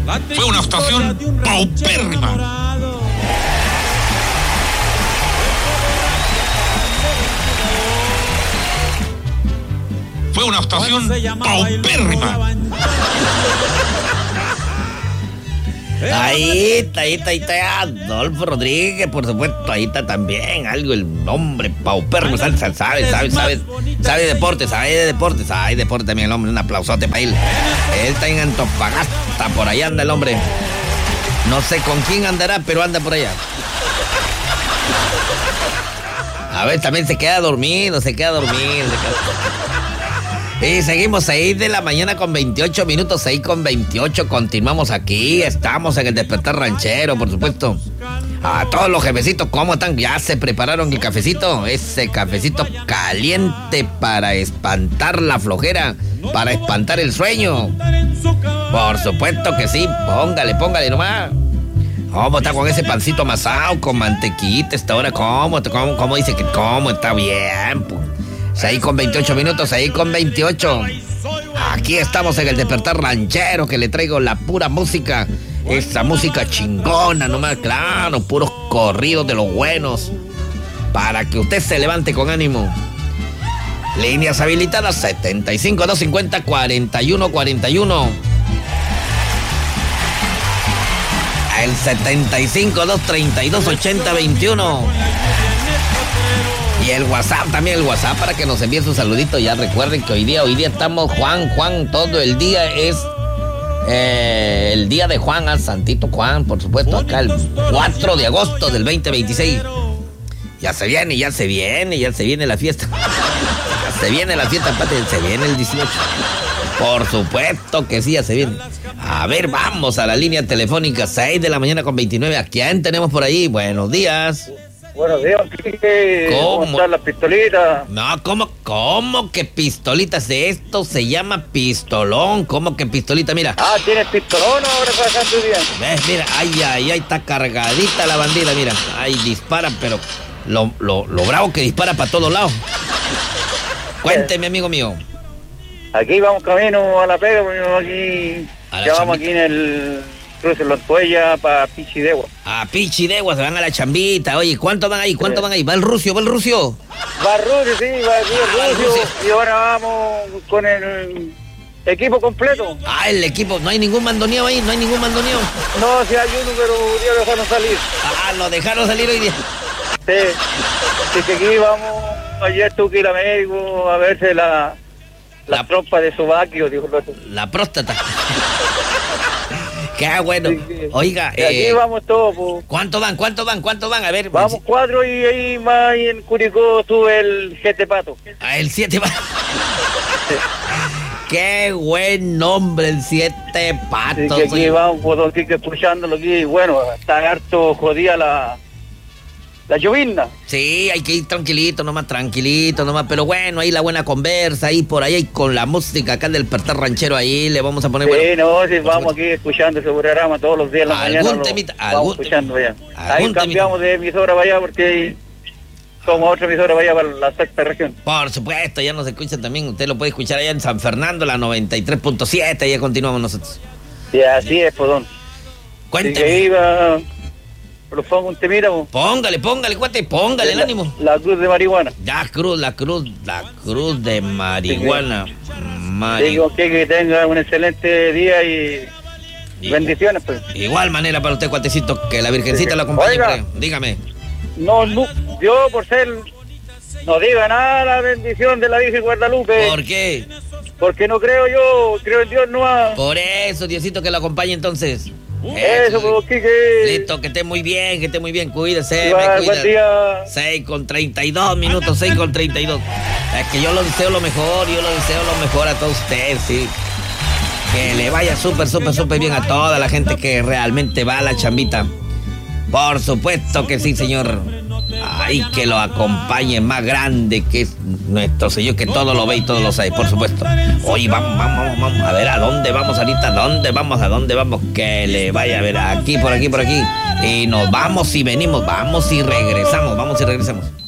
Fue una actuación paupérrima. Fue una actuación paupérrima. Ahí está Adolfo Rodríguez, por supuesto, ahí está también algo, el hombre paupérrimo, sabe de deportes, hay deporte también el hombre, un aplausote para él. Él está en Antofagasta, por allá anda el hombre. No sé con quién andará, pero anda por allá. A ver, también se queda dormido. Y seguimos 6 de la mañana con 28 minutos, 6 con 28, continuamos aquí, estamos en el Despertar Ranchero, por supuesto. A todos los jefecitos, ¿cómo están? ¿Ya se prepararon el cafecito? Ese cafecito caliente para espantar la flojera, para espantar el sueño. Por supuesto que sí, póngale nomás. ¿Cómo está con ese pancito amasado, con mantequita esta hora? ¿Cómo dice que cómo está bien? Pues. 6 con 28 minutos, 6 con 28. Aquí estamos en el Despertar Ranchero, que le traigo la pura música. Esa música chingona, nomás, claro, puros corridos de los buenos. Para que usted se levante con ánimo. Líneas habilitadas 75-250-4141. El 75-232-8021. Y el WhatsApp también, para que nos envíen su saludito. Ya recuerden que hoy día estamos Juan, todo el día es el día de Juan, Santito Juan, por supuesto, acá el 4 de agosto del 2026. Ya se viene la fiesta. Se viene el 18. Por supuesto que sí, ya se viene. A ver, vamos a la línea telefónica, 6 de la mañana con 29. ¿A quién tenemos por ahí? Buenos días. Buenos días, Quique. ¿Cómo están las pistolitas? No, ¿cómo que pistolitas? Esto se llama pistolón. ¿Cómo que pistolita? Mira. ¿Tienes pistolón ahora trabajando bien? ¿Ves? Mira, ahí está cargadita la bandida, mira. Ahí dispara, pero lo bravo que dispara para todos lados. Cuénteme, amigo mío. Aquí vamos camino a la pega, porque aquí vamos aquí en el cruce Los Tuella para Pichidegua. A Pichidegua se van a la chambita. Oye, ¿cuánto van ahí? ¿Va el Rucio? Va el Rucio, el Rucio. Y ahora vamos con el equipo completo. El equipo. ¿No hay ningún mandoneado ahí? No, sí hay uno, pero ya lo dejaron salir. Lo dejaron salir hoy día. Sí. Así que aquí vamos. Ayer tuve que ir a médico a verse la trompa de sobaquio, dijo el otro. La próstata. Qué bueno. Sí. Oiga, aquí vamos todos. Pues. ¿Cuánto van? A ver. Vamos 4 y ahí más y en Curicó sube el 7 Pato. El 7 Pato. Qué buen nombre, el 7 Pato. Sí, aquí vamos, pues, don Quique, escuchándolo aquí. Bueno, está harto jodida la llovizna. Sí, hay que ir tranquilito nomás, pero bueno, ahí la buena conversa, ahí por ahí con la música acá del Despertar Ranchero, ahí le vamos a poner... Sí, vamos aquí escuchando ese programa todos los días en la mañana. Vamos escuchando ya. Ahí cambiamos de emisora para allá porque somos otra emisora para allá, para la sexta región. Por supuesto, ya nos escuchan también, usted lo puede escuchar allá en San Fernando, la 93.7, y ya continuamos nosotros. Sí, así es, podón. Cuéntame. Lo pongo un temita, vos. Póngale, cuate, póngale el ánimo. La cruz de marihuana. La cruz de marihuana. Digo que tenga un excelente día y bendiciones, pues. Igual manera para usted, cuatecito, que la Virgencita lo acompañe. Oiga, dígame. No, yo por ser, no diga nada la bendición de la Virgen Guadalupe. ¿Por qué? Porque no creo yo, creo en Dios nomás. Por eso, Diosito, que lo acompañe entonces. Eso, pues, Quique. Listo, que esté muy bien, cuídese. Igual, buen día. 6 con 32 minutos, 6 con 32. Es que yo lo deseo lo mejor a todos ustedes, sí. Que le vaya súper bien a toda la gente que realmente va a la chambita. Por supuesto que sí, señor. Ay, que lo acompañe más grande que es nuestro Señor, que todo lo ve y todo lo sabe, por supuesto. Oye, vamos a ver a dónde vamos ahorita, a dónde vamos, que le vaya a ver aquí, por aquí. Y nos vamos y venimos, vamos y regresamos.